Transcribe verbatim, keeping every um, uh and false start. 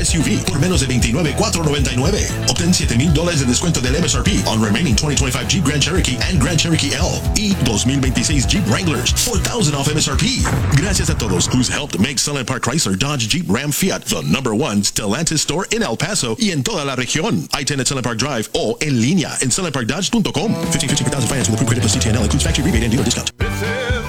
S U V por menos de veintinueve mil cuatrocientos noventa y nueve. Obtén siete mil dólares de descuento del M S R P on remaining twenty twenty-five Jeep Grand Cherokee and Grand Cherokee L y dos mil veintiséis Jeep Wranglers, four thousand off M S R P. Gracias a todos who's helped make Sunland Park Chrysler, Dodge, Jeep, Ram, Fiat the number one Stellantis store in El Paso y en toda la región. I ten at Sunland Park Drive o en línea en sunland park dodge punto com. fifteen fifty per thousand finance with approved credit plus C T N L includes factory rebate and dealer discount.